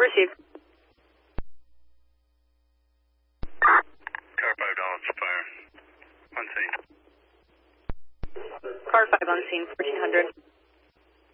received. Car 5 Dallas, fire. On scene. Car 5 on scene, 1400.